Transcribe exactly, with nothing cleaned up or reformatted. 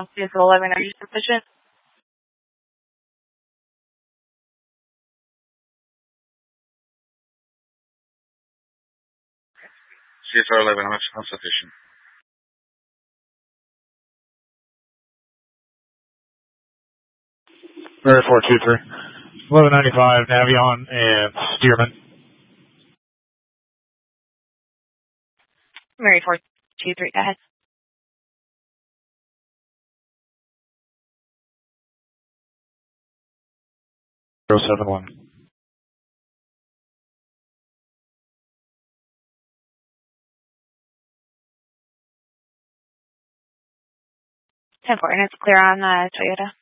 Vehicle eleven, are you sufficient? C S R eleven, I'm I'm sufficient. Mary four two three. eleven ninety-five, Navion and Stearman. Mary four two three, go ahead. zero seven one. ten four, and it's clear on the Toyota.